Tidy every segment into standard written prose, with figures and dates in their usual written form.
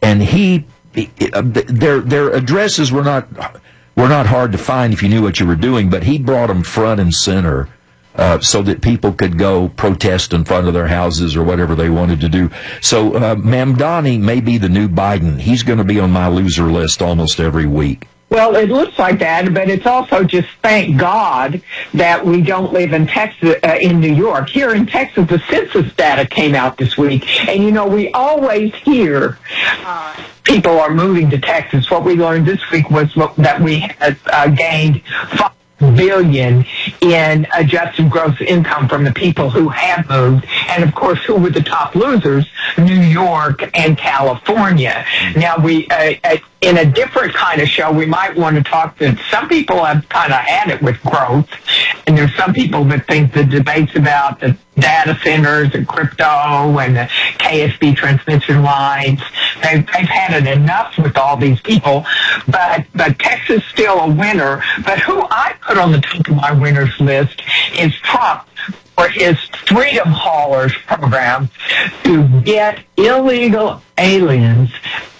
and their addresses were not hard to find if you knew what you were doing, but he brought them front and center so that people could go protest in front of their houses or whatever they wanted to do. So Mamdani may be the new Biden. He's going to be on my loser list almost every week. Well, it looks like that, but it's also just thank God that we don't live in Texas, in New York. Here in Texas, the census data came out this week, and we always hear people are moving to Texas. What we learned this week was that we had gained $5 billion in adjusted gross income from the people who have moved, and of course, who were the top losers? New York and California. Now, we in a different kind of show, we might want to talk that some people have kind of had it with growth, and there's some people that think the debates about the data centers and crypto and the KSB transmission lines, they've had it enough with all these people, but Texas is still a winner. But who I put on the top of my winners list is Trump, for his Freedom Haulers program to get illegal aliens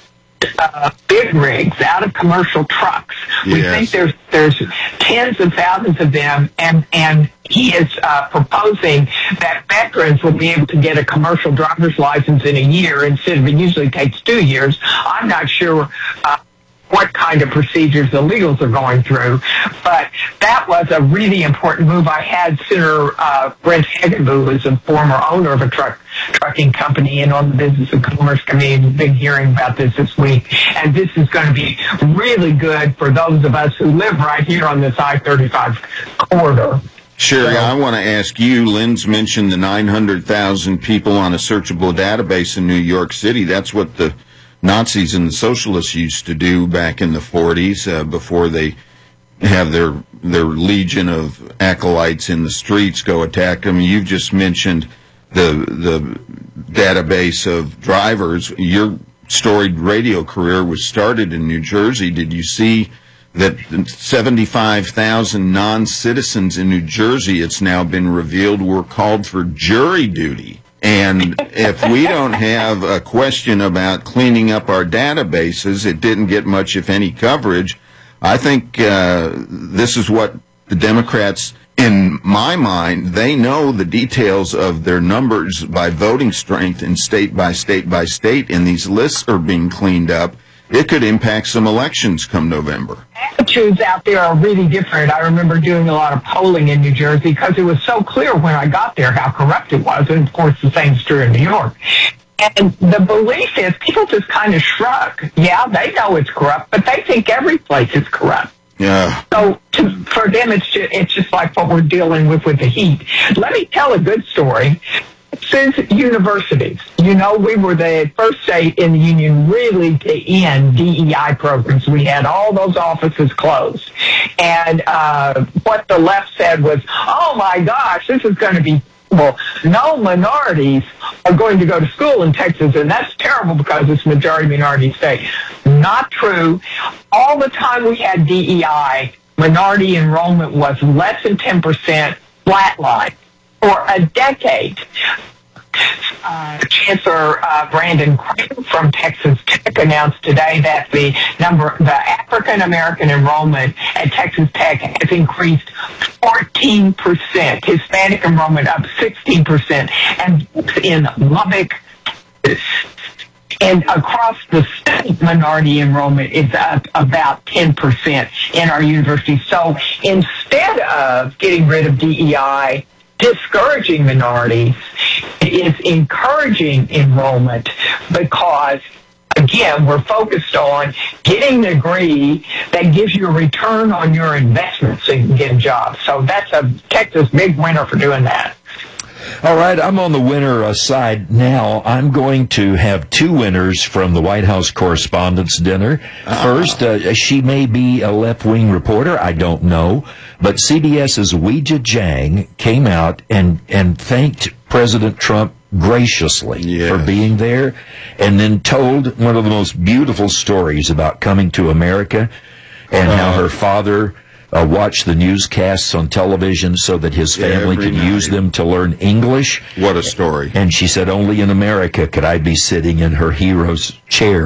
big rigs out of commercial trucks. We think there's tens of thousands of them, and he is proposing that veterans will be able to get a commercial driver's license in a year instead of it usually takes 2 years. I'm not sure what kind of procedures the legals are going through, but that was a really important move. I had Senator Brent Hagedorn, who is a former owner of a trucking company and on the Business and Commerce Committee, been hearing about this week, and this is going to be really good for those of us who live right here on this I-35 corridor. Sherry, I want to ask you, Lynn's mentioned the 900,000 people on a searchable database in New York City. That's what the Nazis and the socialists used to do back in the 40s before they have their legion of acolytes in the streets go attack them. You've just mentioned the database of drivers. Your storied radio career was started in New Jersey. Did you see that 75,000 non-citizens in New Jersey, it's now been revealed, were called for jury duty? And if we don't have a question about cleaning up our databases, it didn't get much, if any, coverage. I think this is what the Democrats, in my mind, they know the details of their numbers by voting strength and state by state by state, and these lists are being cleaned up. It could impact some elections come November. Attitudes out there are really different. I remember doing a lot of polling in New Jersey because it was so clear when I got there how corrupt it was. And, of course, the same is true in New York. And the belief is people just kind of shrug. Yeah, they know it's corrupt, but they think every place is corrupt. Yeah. So for them, it's just like what we're dealing with the heat. Let me tell a good story. Since universities, we were the first state in the union really to end DEI programs. We had all those offices closed. And what the left said was, oh, my gosh, this is going to be terrible. No minorities are going to go to school in Texas, and that's terrible because it's a majority minority state. Not true. All the time we had DEI, minority enrollment was less than 10%, flatline. For a decade, Chancellor Brandon Craig from Texas Tech announced today that the African American enrollment at Texas Tech has increased 14%, Hispanic enrollment up 16%, and in Lubbock and across the state, minority enrollment is up about 10% in our universities. So instead of getting rid of DEI, discouraging minorities, it is encouraging enrollment because, again, we're focused on getting a degree that gives you a return on your investment so you can get a job. So that's a Texas big winner for doing that. All right, I'm on the winner side now. I'm going to have two winners from the White House Correspondents' Dinner. First, she may be a left-wing reporter, I don't know, but CBS's Weijia Jiang came out and thanked President Trump graciously for being there, and then told one of the most beautiful stories about coming to America and how her father watched the newscasts on television so that his family could use them to learn English. What a story. And she said, only in America could I be sitting in her hero's chair.